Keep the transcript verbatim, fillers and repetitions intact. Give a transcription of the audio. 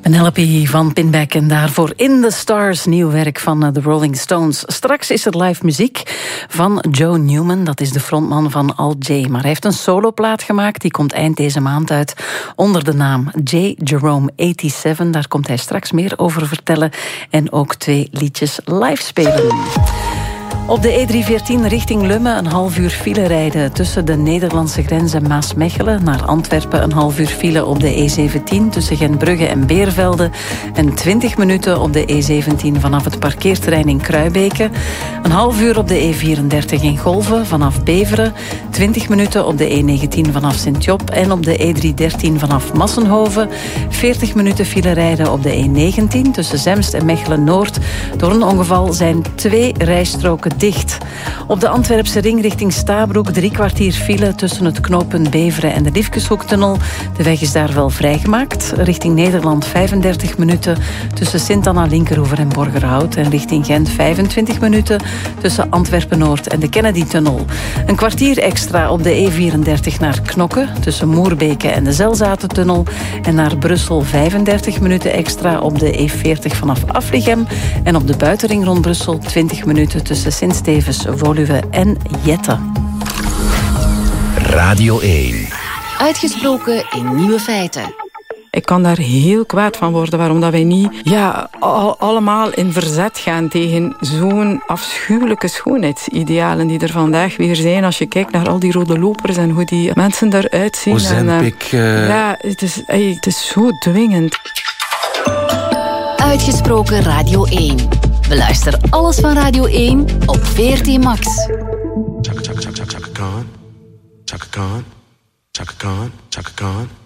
Penelope van Pinback en daarvoor In the Stars, nieuw werk van de Rolling Stones. Straks is er live muziek van Joe Newman, dat is de frontman van Al J. Maar hij heeft een soloplaat gemaakt, die komt eind deze maand uit onder de naam J. Jerome zevenennegentig. Daar komt hij straks meer over vertellen en ook twee liedjes live spelen. Op de E driehonderdveertien richting Lummen een half uur file rijden tussen de Nederlandse grens en Maasmechelen. Naar Antwerpen een half uur file op de E zeventien tussen Gentbrugge en Beervelde. En twintig minuten op de E zeventien vanaf het parkeerterrein in Kruibeke. Een half uur op de E vierendertig in Golve vanaf Beveren. twintig minuten op de E negentien vanaf Sint-Job en op de E driehonderddertien vanaf Massenhoven. veertig minuten file rijden op de E negentien tussen Zemst en Mechelen-Noord. Door een ongeval zijn twee rijstroken dicht. Op de Antwerpse ring richting Stabroek drie kwartier file tussen het knooppunt Beveren en de Liefkeshoektunnel. De weg is daar wel vrijgemaakt. Richting Nederland vijfendertig minuten tussen Sint-Anna, Linkeroever en Borgerhout. En richting Gent vijfentwintig minuten tussen Antwerpen-Noord en de Kennedy-tunnel. Een kwartier extra op de E vierendertig naar Knokke tussen Moerbeke en de Zelzatentunnel. En naar Brussel vijfendertig minuten extra op de E veertig vanaf Afligem. En op de buitenring rond Brussel twintig minuten tussen Sint-Stevens, Woluwe en Jette. Radio één. Uitgesproken in nieuwe feiten. Ik kan daar heel kwaad van worden, waarom dat wij niet ja, al, allemaal in verzet gaan tegen zo'n afschuwelijke schoonheidsidealen die er vandaag weer zijn. Als je kijkt naar al die rode lopers en hoe die mensen eruit zien. Ozempic. En, uh... Ja, het is, ey, het is zo dwingend. Uitgesproken Radio één. Beluister alles van Radio één op V R T Max. Chaka Chaka Chaka Chaka Khan. Chaka Khan. Chaka Khan. Chaka Khan.